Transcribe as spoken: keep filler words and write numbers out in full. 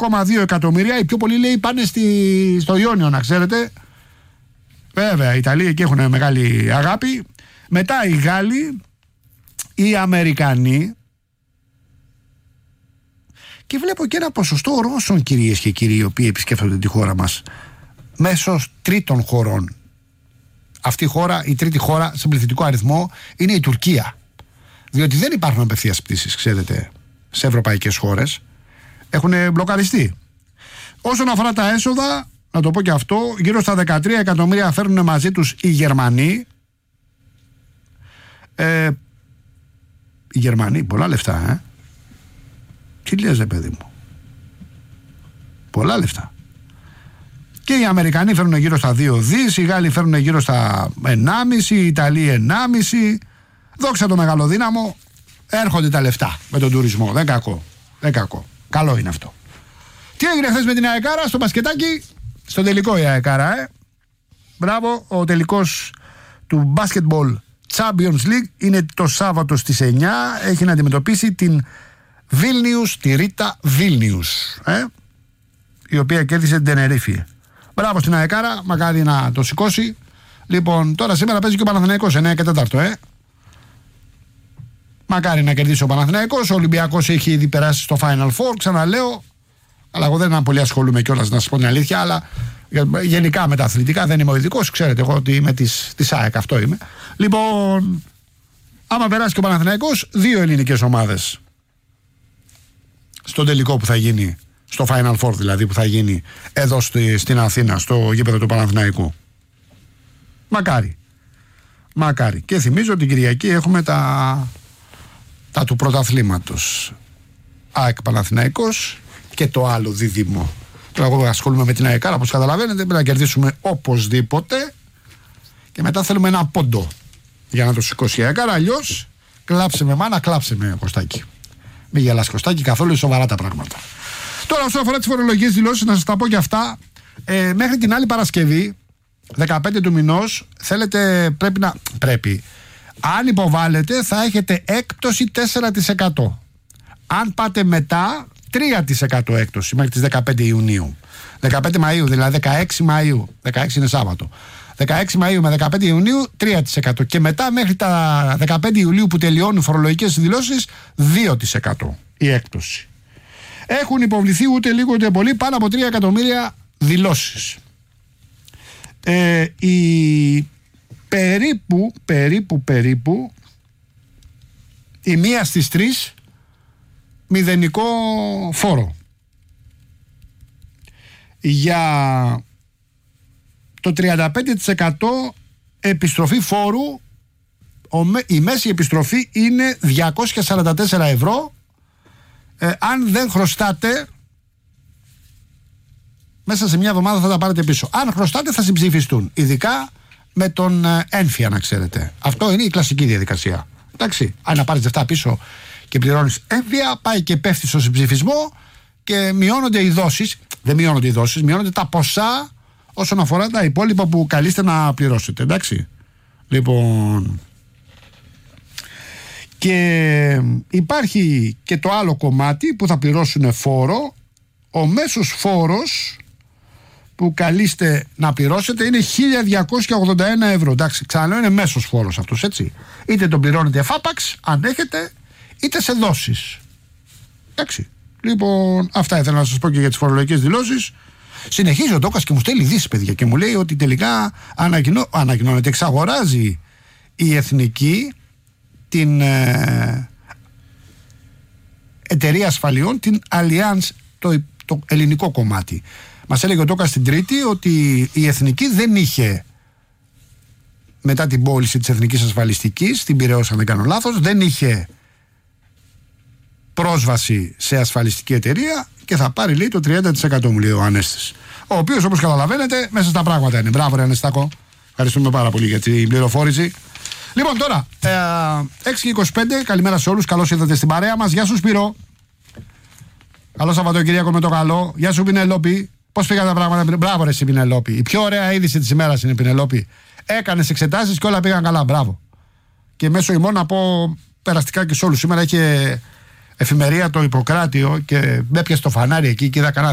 κόμμα δύο εκατομμύρια. Οι πιο πολλοί λέει πάνε στη, στο Ιόνιο, να ξέρετε. Βέβαια, οι Ιταλοί εκεί έχουν μεγάλη αγάπη. Μετά οι Γάλλοι, οι Αμερικανοί. Και βλέπω και ένα ποσοστό Ρώσων, κυρίες και κύριοι, οι οποίοι επισκέφτονται τη χώρα μας. Μέσω τρίτων χωρών. Αυτή η χώρα, η τρίτη χώρα σε πληθυντικό αριθμό είναι η Τουρκία. Διότι δεν υπάρχουν απευθείας πτήσεις, ξέρετε, σε ευρωπαϊκές χώρες. Έχουν μπλοκαριστεί. Όσον αφορά τα έσοδα, να το πω και αυτό, γύρω στα δεκατρία εκατομμύρια φέρνουν μαζί τους οι Γερμανοί. Ε, οι Γερμανοί, πολλά λεφτά, ε. Τι λες, ρε παιδί μου. Πολλά λεφτά. Και οι Αμερικανοί φέρνουν γύρω στα δύο δις, οι Γάλλοι φέρνουν γύρω στα ενάμιση, οι Ιταλοί ενάμιση. Δόξα το μεγάλο δύναμο, έρχονται τα λεφτά με τον τουρισμό. Δεν κακό. Δεν κακό. Καλό είναι αυτό. Τι έγινε χθες με την ΑΕΚΑΡΑ στο μπασκετάκι, στο τελικό η ΑΕΚΑΡΑ, ε. Μπράβο, ο τελικός του Basketball Champions League είναι το Σάββατο στις εννιά. Έχει να αντιμετωπίσει την Βίλνιους, τη Ρίτα Βίλνιους, ε, η οποία κέρδισε την Τενερίφη. Μπράβο στην ΑΕΚΑΡΑ, μακάρι να το σηκώσει. Λοιπόν, τώρα σήμερα παίζει και ο Παναθηναϊκός εννιά και τέσσερα, ε. Μακάρι να κερδίσει ο Παναθηναϊκός. Ο Ολυμπιακός έχει ήδη περάσει στο Final Four, ξαναλέω. Αλλά εγώ δεν πολύ ασχολούμαι κιόλας, να σας πω την αλήθεια. Αλλά γενικά με τα αθλητικά δεν είμαι ο ειδικός. Ξέρετε, εγώ ότι είμαι της, της ΑΕΚ, αυτό είμαι. Λοιπόν, άμα περάσει και ο Παναθηναϊκός, δύο ελληνικές ομάδες στον τελικό που θα γίνει, στο Final Four δηλαδή, που θα γίνει εδώ στη, στην Αθήνα, στο γήπεδο του Παναθηναϊκού. Μακάρι. Μακάρι. Και θυμίζω ότι την Κυριακή έχουμε τα, τα του πρωταθλήματος. ΑΕΚ Παναθηναϊκός και το άλλο δίδυμο. Τώρα εγώ ασχολούμαι με την ΑΕΚΑΡΑ, όπως καταλαβαίνετε, πρέπει να κερδίσουμε οπωσδήποτε και μετά θέλουμε ένα πόντο για να το σηκώσει η ΑΕΚΑΡΑ. Αλλιώς κλάψε με μάνα, κλάψε με Κωστάκη. Μην γελάς Κωστάκη, καθόλου σοβαρά τα πράγματα. Τώρα, όσον αφορά τις φορολογικές δηλώσεις, να σας τα πω και αυτά. Ε, μέχρι την άλλη Παρασκευή, δεκαπέντε του μηνός, θέλετε, πρέπει να. Πρέπει. Αν υποβάλλετε, θα έχετε έκπτωση τέσσερα τοις εκατό. Αν πάτε μετά, τρία τοις εκατό έκπτωση μέχρι τις δεκαπέντε Ιουνίου. δεκαπέντε Μαΐου, δηλαδή δεκαέξι Μαΐου. δεκαέξι είναι Σάββατο. δεκαέξι Μαΐου με δεκαπέντε Ιουνίου, τρία τοις εκατό. Και μετά μέχρι τα δεκαπέντε Ιουλίου που τελειώνουν οι φορολογικές δηλώσεις, δύο τοις εκατό η έκπτωση. Έχουν υποβληθεί ούτε λίγο ούτε πολύ πάνω από τρία εκατομμύρια δηλώσεις. Ε, η περίπου, περίπου, περίπου η μία στις τρεις μηδενικό φόρο. Για το τριάντα πέντε τοις εκατό επιστροφή φόρου, η μέση επιστροφή είναι διακόσια σαράντα τέσσερα ευρώ. Ε, αν δεν χρωστάτε, μέσα σε μια εβδομάδα θα τα πάρετε πίσω. Αν χρωστάτε θα συμψηφιστούν, ειδικά με τον ένφια, να ξέρετε. Αυτό είναι η κλασική διαδικασία. Εντάξει, αν να πάρεις λεφτά πίσω και πληρώνεις ένφια, πάει και πέφτει στο συμψηφισμό και μειώνονται οι δόσεις. Δεν μειώνονται οι δόσεις, μειώνονται τα ποσά όσον αφορά τα υπόλοιπα που καλείστε να πληρώσετε. Εντάξει. Λοιπόν, και υπάρχει και το άλλο κομμάτι που θα πληρώσουν φόρο. Ο μέσος φόρος που καλείστε να πληρώσετε είναι χίλια διακόσια ογδόντα ένα ευρώ. Εντάξει, ξαναλέω, είναι μέσος φόρος αυτός, έτσι. Είτε τον πληρώνετε εφάπαξ, αν έχετε, είτε σε δόσεις. Εντάξει. Λοιπόν, αυτά ήθελα να σας πω και για τις φορολογικές δηλώσεις. Συνεχίζει ο Τόκας και μου στέλνει ειδήσεις, παιδιά, και μου λέει ότι τελικά ανακοινώ, ανακοινώνεται, εξαγοράζει η Εθνική την ε, εταιρεία ασφαλιών, την Allianz, το, το ελληνικό κομμάτι. Μας έλεγε ο Τόκας την Τρίτη ότι η Εθνική δεν είχε, μετά την πώληση της Εθνικής Ασφαλιστικής, την Πειραιώς αν δεν κάνω λάθος, δεν είχε πρόσβαση σε ασφαλιστική εταιρεία και θα πάρει, λέει, το τριάντα τοις εκατό, μου λέει ο Ανέστης. Ο οποίος, όπως καταλαβαίνετε, μέσα στα πράγματα είναι. Μπράβο, ρε Ανεστάκο. Ευχαριστούμε πάρα πολύ για την πληροφόρηση. Λοιπόν, τώρα, ε, έξι και είκοσι πέντε, καλημέρα σε όλους. Καλώς ήρθατε στην παρέα μας. Γεια σου, Σπύρο. Καλό Σαββατοκύριακο με το καλό. Γεια σου, Πινελόπη. Πώς πήγαν τα πράγματα? Μπράβο, ρε, εσύ, Πινελόπη. Η πιο ωραία είδηση της ημέρας είναι, Πινελόπη. Έκανες εξετάσεις και όλα πήγαν καλά. Μπράβο. Και μέσω ημών να πω περαστικά και σε όλους. Σήμερα είχε εφημερία το Ιπποκράτιο και με έπιασε το φανάρι εκεί και είδα κανένα